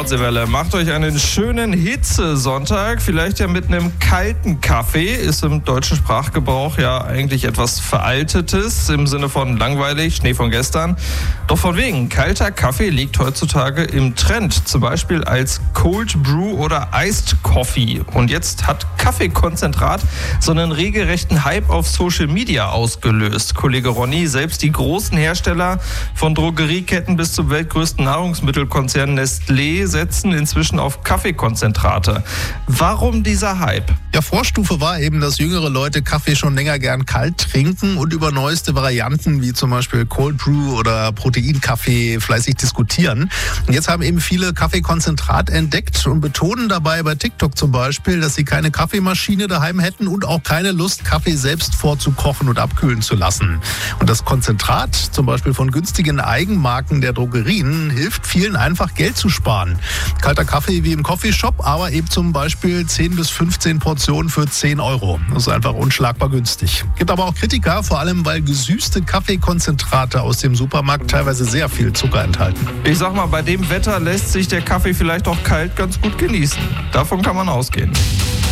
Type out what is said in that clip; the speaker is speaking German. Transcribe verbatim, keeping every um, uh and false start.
Nordseewelle. Macht euch einen schönen Hitzesonntag, vielleicht ja mit einem kalten Kaffee. Ist im deutschen Sprachgebrauch ja eigentlich etwas Veraltetes, im Sinne von langweilig, Schnee von gestern. Doch von wegen, kalter Kaffee liegt heutzutage im Trend, zum Beispiel als Cold Brew oder Iced Coffee. Und jetzt hat Kaffeekonzentrat so einen regelrechten Hype auf Social Media ausgelöst. Kollege Ronny, selbst die großen Hersteller von Drogerieketten bis zum weltgrößten Nahrungsmittelkonzern Nestlé setzen inzwischen auf Kaffeekonzentrate. Warum dieser Hype? Ja, Vorstufe war eben, dass jüngere Leute Kaffee schon länger gern kalt trinken und über neueste Varianten wie zum Beispiel Cold Brew oder Proteinkaffee fleißig diskutieren. Und jetzt haben eben viele Kaffeekonzentrat entdeckt und betonen dabei bei TikTok zum Beispiel, dass sie keine Kaffeemaschine daheim hätten und auch keine Lust, Kaffee selbst vorzukochen und abkühlen zu lassen. Und das Konzentrat, zum Beispiel von günstigen Eigenmarken der Drogerien, hilft vielen einfach Geld zu sparen. Kalter Kaffee wie im Coffeeshop, aber eben zum Beispiel zehn bis fünfzehn Portionen für zehn Euro. Das ist einfach unschlagbar günstig. Gibt aber auch Kritiker, vor allem weil gesüßte Kaffeekonzentrate aus dem Supermarkt teilweise sehr viel Zucker enthalten. Ich sag mal, bei dem Wetter lässt sich der Kaffee vielleicht auch kalt ganz gut genießen. Davon kann man ausgehen.